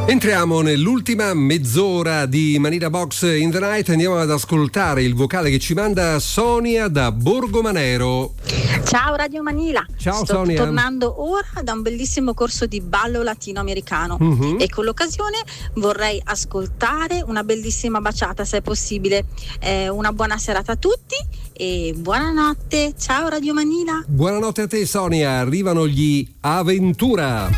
Entriamo nell'ultima mezz'ora di Manila Box in the Night. Andiamo ad ascoltare il vocale che ci manda Sonia da Borgomanero. Ciao Radio Manila. Ciao Sto Sonia. tornando ora da un bellissimo corso di ballo latinoamericano e con l'occasione vorrei ascoltare una bellissima baciata, se è possibile. Una buona serata a tutti e buonanotte. Ciao Radio Manila. Buonanotte a te Sonia. Arrivano gli Aventura.